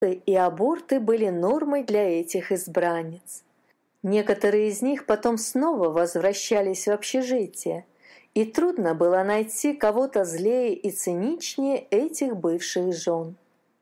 и аборты были нормой для этих избранниц. Некоторые из них потом снова возвращались в общежитие, и трудно было найти кого-то злее и циничнее этих бывших жен.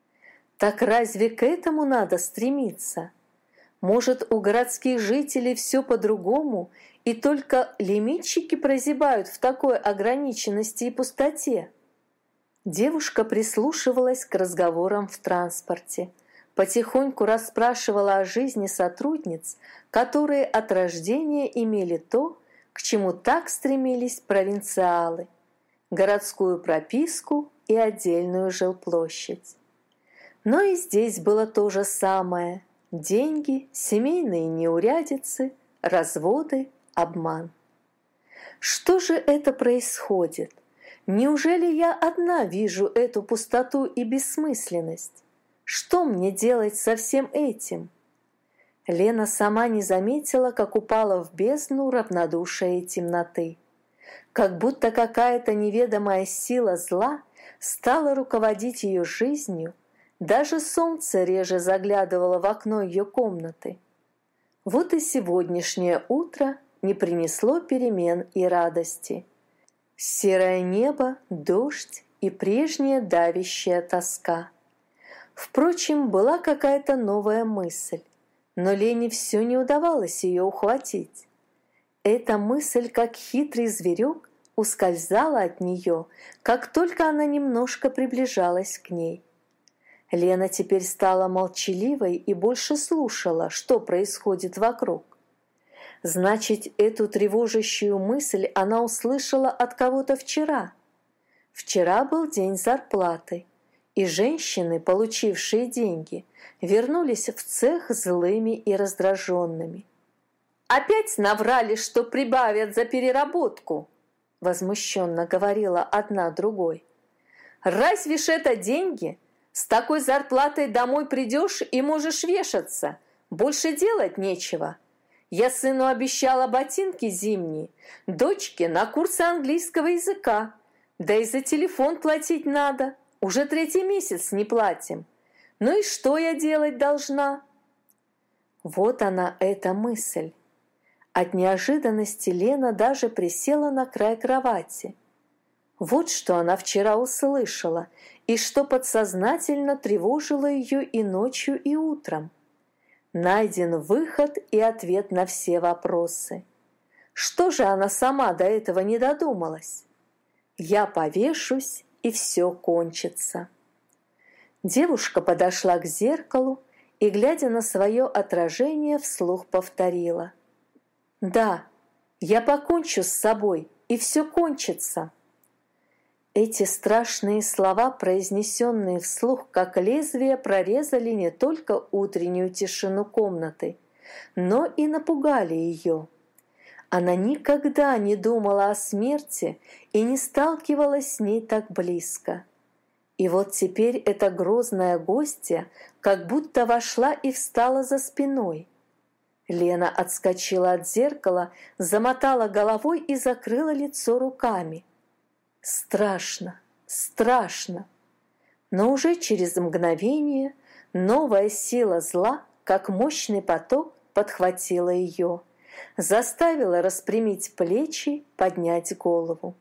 Так разве к этому надо стремиться? Может, у городских жителей все по-другому, и только лимитчики прозябают в такой ограниченности и пустоте? Девушка прислушивалась к разговорам в транспорте, потихоньку расспрашивала о жизни сотрудниц, которые от рождения имели то, к чему так стремились провинциалы – городскую прописку и отдельную жилплощадь. Но и здесь было то же самое – деньги, семейные неурядицы, разводы, обман. Что же это происходит? Неужели я одна вижу эту пустоту и бессмысленность? Что мне делать со всем этим? Лена сама не заметила, как упала в бездну равнодушия и темноты. Как будто какая-то неведомая сила зла стала руководить ее жизнью, даже солнце реже заглядывало в окно ее комнаты. Вот и сегодняшнее утро не принесло перемен и радости. Серое небо, дождь и прежняя давящая тоска. Впрочем, была какая-то новая мысль, но Лене все не удавалось ее ухватить. Эта мысль, как хитрый зверек, ускользала от нее, как только она немножко приближалась к ней. Лена теперь стала молчаливой и больше слушала, что происходит вокруг. Значит, эту тревожащую мысль она услышала от кого-то вчера. Вчера был день зарплаты, и женщины, получившие деньги, вернулись в цех злыми и раздраженными. «Опять наврали, что прибавят за переработку!» – возмущенно говорила одна другой. «Разве ж это деньги? С такой зарплатой домой придешь и можешь вешаться. Больше делать нечего. Я сыну обещала ботинки зимние, дочке на курсы английского языка. Да и за телефон платить надо. Уже 3-й месяц не платим. Ну и что я делать должна?» Вот она, эта мысль. От неожиданности Лена даже присела на край кровати. Вот что она вчера услышала, и что подсознательно тревожило ее и ночью, и утром. Найден выход и ответ на все вопросы. Что же она сама до этого не додумалась? Я повешусь, и все кончится. Девушка подошла к зеркалу и, глядя на свое отражение, вслух повторила: «Да, я покончу с собой, и все кончится». Эти страшные слова, произнесенные вслух, как лезвие, прорезали не только утреннюю тишину комнаты, но и напугали ее. Она никогда не думала о смерти и не сталкивалась с ней так близко. И вот теперь эта грозная гостья как будто вошла и встала за спиной. Лена отскочила от зеркала, замотала головой и закрыла лицо руками. Страшно, страшно. Но уже через мгновение новая сила зла, как мощный поток, подхватила ее, заставила распрямить плечи, поднять голову.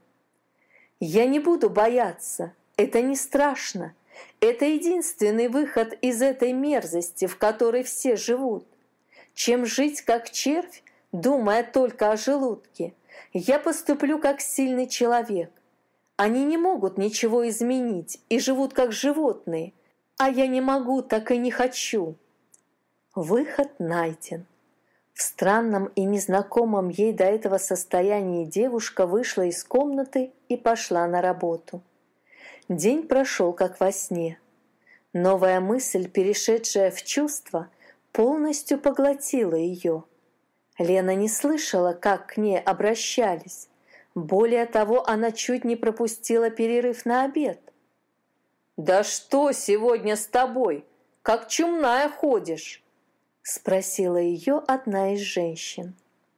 «Я не буду бояться, это не страшно, это единственный выход из этой мерзости, в которой все живут. Чем жить как червь, думая только о желудке, я поступлю как сильный человек. Они не могут ничего изменить и живут как животные, а я не могу, так и не хочу». Выход найден. В странном и незнакомом ей до этого состоянии девушка вышла из комнаты и пошла на работу. День прошел как во сне. Новая мысль, перешедшая в чувство, полностью поглотила ее. Лена не слышала, как к ней обращались. Более того, она чуть не пропустила перерыв на обед. «Да что сегодня с тобой? Как чумная ходишь?» — спросила ее одна из женщин.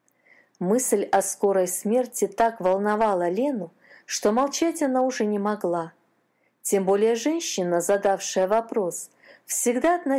Мысль о скорой смерти так волновала Лену, что молчать она уже не могла. Тем более женщина, задавшая вопрос, всегда относилась